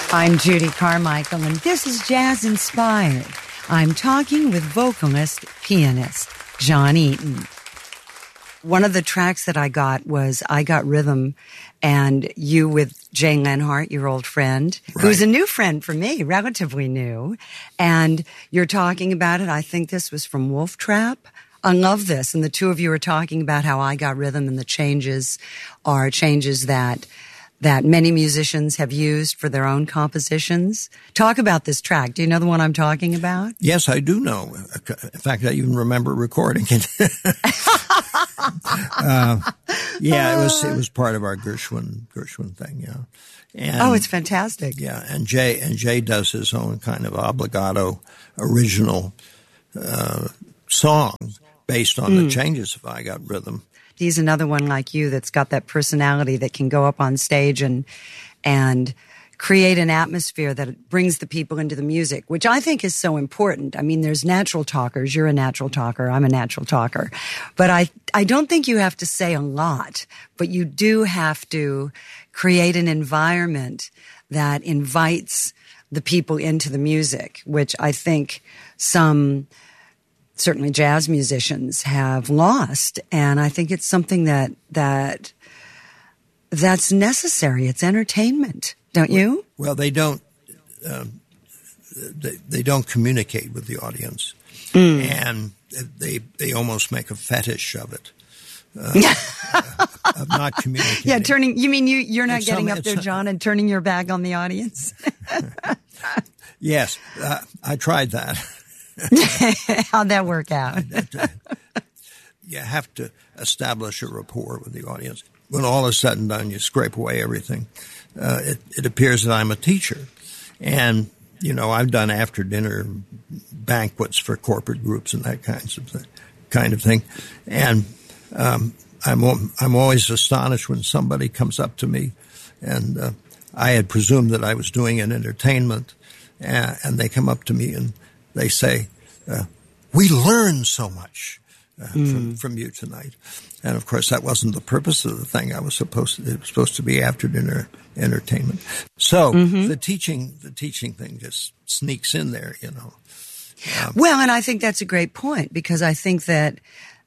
I'm Judy Carmichael, and this is Jazz Inspired. I'm talking with vocalist, pianist, John Eaton. One of the tracks that I got was I Got Rhythm, and you with Jay Lenhart, your old friend, right, who's a new friend for me, relatively new. And you're talking about it. I think this was from Wolf Trap. I love this. And the two of you are talking about how I Got Rhythm and the changes are changes that many musicians have used for their own compositions. Talk about this track. Do you know the one I'm talking about? Yes, I do know. In fact, I even remember recording it. It was part of our Gershwin thing, yeah. And, it's fantastic. Yeah, and Jay does his own kind of obligato original song based on the changes of I Got Rhythm. He's another one like you that's got that personality that can go up on stage and create an atmosphere that brings the people into the music, which I think is so important. I mean, there's natural talkers. You're a natural talker. I'm a natural talker. But I don't think you have to say a lot, but you do have to create an environment that invites the people into the music, which I think certainly jazz musicians have lost. And I think it's something that's necessary. It's entertainment, don't you? Well, they don't communicate with the audience, and they almost make a fetish of it. Of not communicating. Yeah, you're not getting up there, John, and turning your back on the audience? Yes, I tried that. How'd that work out? You have to establish a rapport with the audience. When all is said and done, you scrape away everything. It appears that I'm a teacher. And, I've done after dinner banquets for corporate groups and that kind of thing. And I'm always astonished when somebody comes up to me, and I had presumed that I was doing an entertainment, and they come up to me and they say, we learned so much from you tonight. And of course, that wasn't the purpose of the thing. It was supposed to be after dinner entertainment. So the teaching thing just sneaks in there, Well, and I think that's a great point, because I think that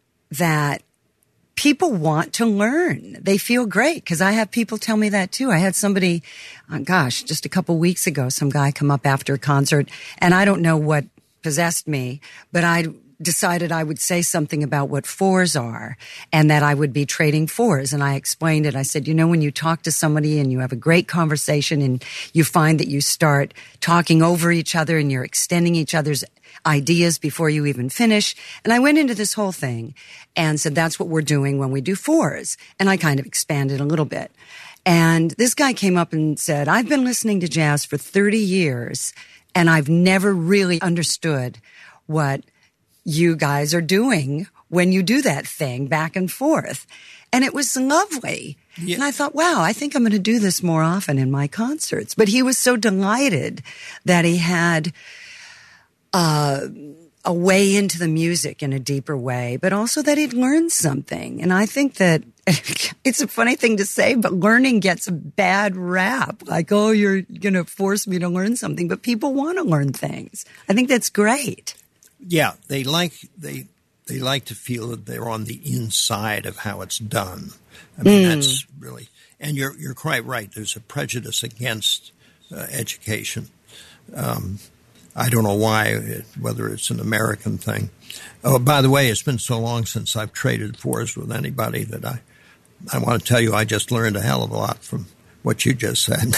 people want to learn. They feel great, because I have people tell me that too. I had somebody, just a couple weeks ago, some guy come up after a concert, and I don't know what possessed me, but I decided I would say something about what fours are, and that I would be trading fours. And I explained it. I said, when you talk to somebody and you have a great conversation and you find that you start talking over each other and you're extending each other's ideas before you even finish. And I went into this whole thing and said, that's what we're doing when we do fours. And I kind of expanded a little bit. And this guy came up and said, I've been listening to jazz for 30 years, and I've never really understood what you guys are doing when you do that thing back and forth. And it was lovely. Yeah. And I thought, wow, I think I'm going to do this more often in my concerts. But he was so delighted that he had a way into the music in a deeper way, but also that he'd learned something. And I think that it's a funny thing to say, but learning gets a bad rap. Like, oh, you're going to force me to learn something. But people want to learn things. I think that's great. Yeah, they like to feel that they're on the inside of how it's done. I mean, that's really, and you're quite right. There's a prejudice against education. I don't know why, whether it's an American thing. Oh, by the way, it's been so long since I've traded fours with anybody that I want to tell you I just learned a hell of a lot from what you just said.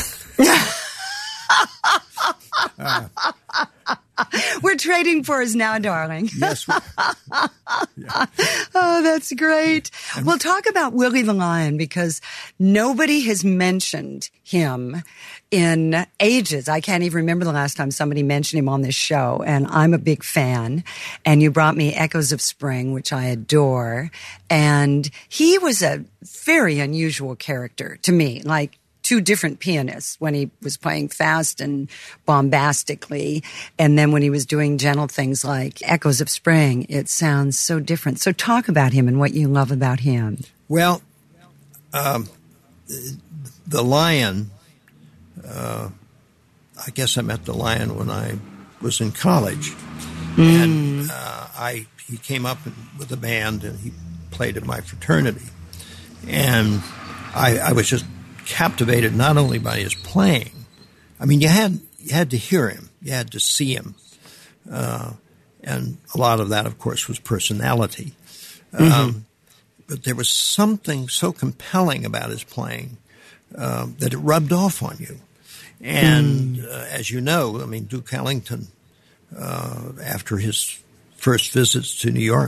We're trading fours now, darling. Yes. Yeah. Oh, that's great. We'll talk about Willie the Lion, because nobody has mentioned him in ages. I can't even remember the last time somebody mentioned him on this show, and I'm a big fan. And you brought me Echoes of Spring, which I adore. And he was a very unusual character to me, like two different pianists when he was playing fast and bombastically. And then when he was doing gentle things like Echoes of Spring, it sounds so different. So talk about him and what you love about him. Well, the Lion I guess I met the Lion when I was in college, and he came up with a band and he played in my fraternity, and I was just captivated not only by his playing. I mean, you had to hear him, you had to see him, and a lot of that, of course, was personality. But there was something so compelling about his playing that it rubbed off on you. And as you know, I mean, Duke Ellington, after his first visits to New York,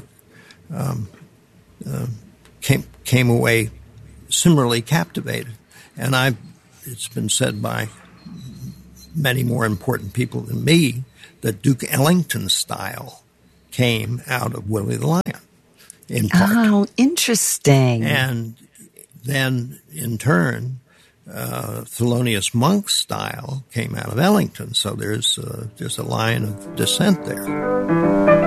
came away similarly captivated. And it's been said by many more important people than me that Duke Ellington's style came out of Willie the Lion, in part. Oh, interesting. And then, in turn, Thelonious Monk's style came out of Ellington. So there's a line of descent there.